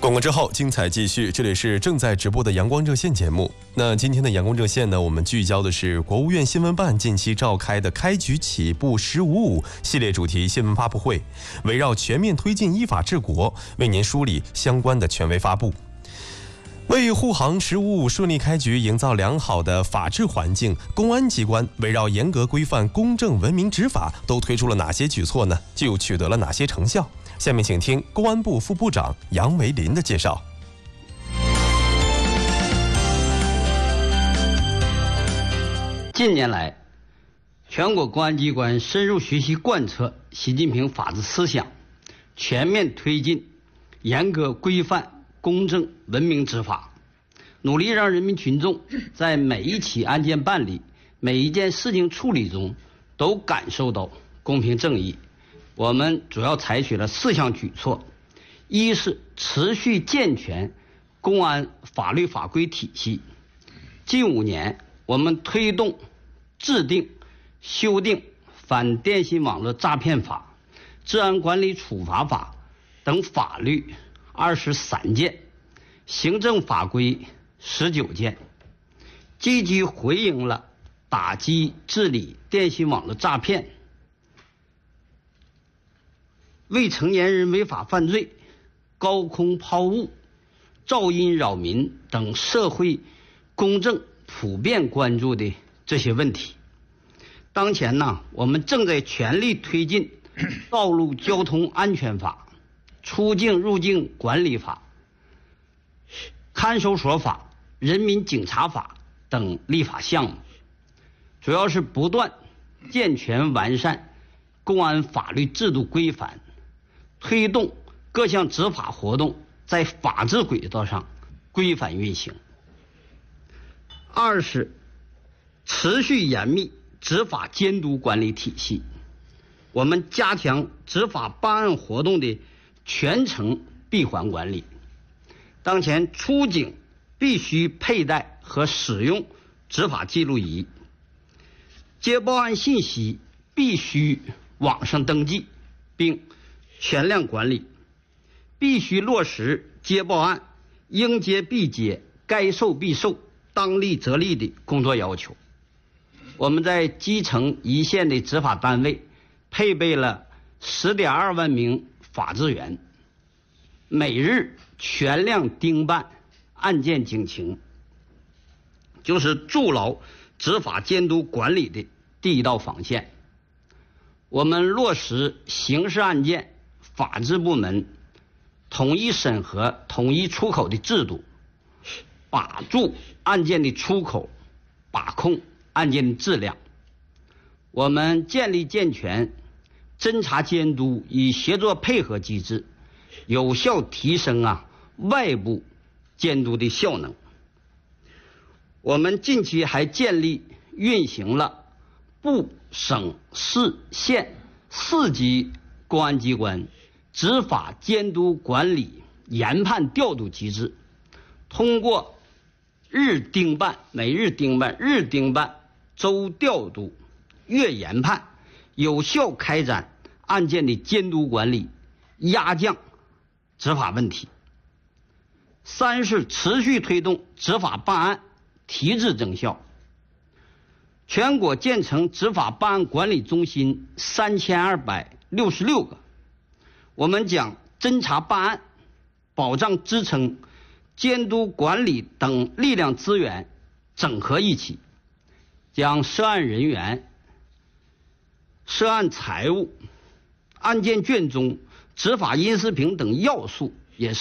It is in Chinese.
广告之后，精彩继续。这里是正在直播的阳光热线节目。那今天的阳光热线呢，我们聚焦的是国务院新闻办近期召开的开局起步“1055”系列主题新闻发布会，围绕全面推进依法治国，为您梳理相关的权威发布。为护航“1055”顺利开局，营造良好的法治环境，公安机关围绕严格规范、公正文明执法，都推出了哪些举措呢？就取得了哪些成效？下面请听公安部副部长杨维林的介绍。 近年来，全国公安机关深入学习贯彻习近平法治思想，全面推进严格规范、公正文明执法，努力让人民群众在每一起案件办理、每一件事情处理中都感受到公平正义。我们主要采取了4项举措：一是持续健全公安法律法规体系。近5年，我们推动制定、修订反电信网络诈骗法、治安管理处罚法等法律23件，行政法规19件，积极回应了打击治理电信网络诈骗、未成年人违法犯罪、高空抛物、噪音扰民等社会公众普遍关注的这些问题。当前呢，我们正在全力推进道路交通安全法、出境入境管理法、看守所法、人民警察法等立法项目，主要是不断健全完善公安法律制度规范，推动各项执法活动在法治轨道上规范运行。二是持续严密执法监督管理体系，我们加强执法办案活动的全程闭环管理。当前出警必须佩戴和使用执法记录仪，接报案信息必须网上登记并全量管理，必须落实接报案应接必接、该受必受、当立则立的工作要求。我们在基层一线的执法单位配备了10.2万名法制员，每日全量盯办案件警情，就是筑牢执法监督管理的第一道防线。我们落实刑事案件法制部门统一审核、统一出口的制度，把住案件的出口，把控案件的质量。我们建立健全侦查监督与协作配合机制，有效提升外部监督的效能。我们近期还建立运行了部、省、市、县4级公安机关执法监督管理研判调度机制，通过日盯办、每日盯办、日盯办、周调度、月研判，有效开展案件的监督管理，压降执法问题。三是持续推动执法办案提质增效。全国建成执法办案管理中心3266个，我们将侦查办案、保障支撑、监督管理等力量资源整合一起，将涉案人员、涉案财物、案件卷宗、执法因视频等要素